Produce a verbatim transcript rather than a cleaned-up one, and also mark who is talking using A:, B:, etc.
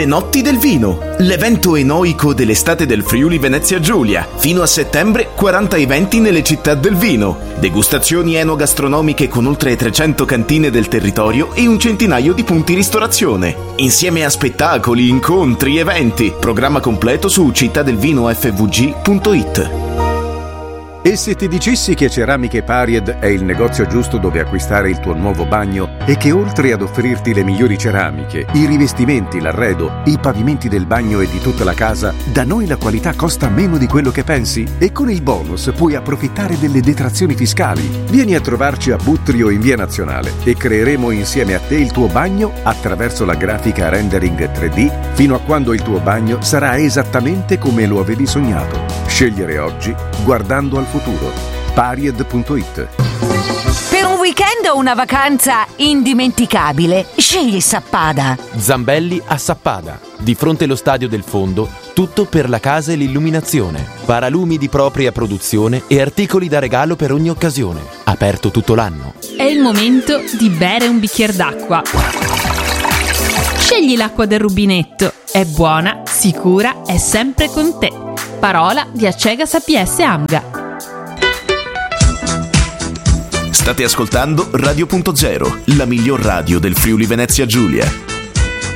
A: Le Notti del Vino, l'evento enoico dell'estate del Friuli Venezia Giulia. Fino a settembre quaranta eventi nelle città del vino, degustazioni enogastronomiche con oltre trecento cantine del territorio e un centinaio di punti ristorazione, insieme a spettacoli, incontri, eventi. Programma completo su cittadelvinovg punto it.
B: E se ti dicessi che Ceramiche Paried è il negozio giusto dove acquistare il tuo nuovo bagno e che oltre ad offrirti le migliori ceramiche, i rivestimenti, l'arredo, i pavimenti del bagno e di tutta la casa, da noi la qualità costa meno di quello che pensi? E con il bonus puoi approfittare delle detrazioni fiscali. Vieni a trovarci a Buttrio in Via Nazionale e creeremo insieme a te il tuo bagno attraverso la grafica rendering tre D fino a quando il tuo bagno sarà esattamente come lo avevi sognato. Scegliere oggi guardando al futuro. Paried punto it.
C: Per un weekend o una vacanza indimenticabile, scegli Sappada.
D: Zambelli a Sappada, di fronte allo stadio del Fondo, tutto per la casa e l'illuminazione. Paralumi di propria produzione e articoli da regalo per ogni occasione. Aperto tutto l'anno.
E: È il momento di bere un bicchiere d'acqua. Scegli l'acqua del rubinetto. È buona, sicura, è sempre con te. Parola di Acegas A P S Amga.
A: State ascoltando Radio Punto Zero, la miglior radio del Friuli Venezia Giulia.